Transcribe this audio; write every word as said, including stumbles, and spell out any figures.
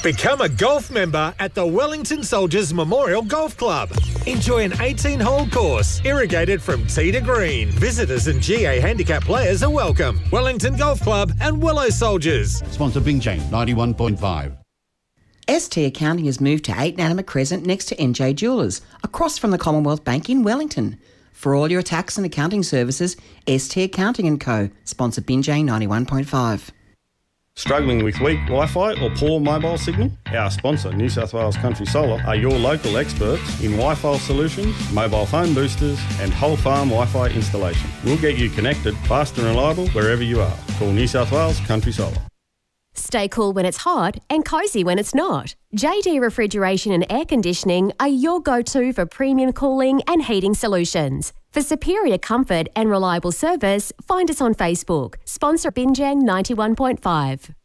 Become a golf member at the Wellington Soldiers Memorial Golf Club. Enjoy an eighteen-hole course, irrigated from tee to green. Visitors and G A handicap players are welcome. Wellington Golf Club and Willow Soldiers. Sponsor Bing Chang, ninety-one point five. S T Accounting has moved to eight Nanama Crescent next to N J Jewellers, across from the Commonwealth Bank in Wellington. For all your tax and accounting services, S T Accounting and Co. Sponsor Binjay ninety-one point five. Struggling with weak Wi-Fi or poor mobile signal? Our sponsor, New South Wales Country Solar, are your local experts in Wi-Fi solutions, mobile phone boosters and whole farm Wi-Fi installation. We'll get you connected fast and reliable wherever you are. Call New South Wales Country Solar. Stay cool when it's hot and cosy when it's not. J D Refrigeration and Air Conditioning are your go-to for premium cooling and heating solutions. For superior comfort and reliable service, find us on Facebook. Sponsor Binjang ninety-one point five.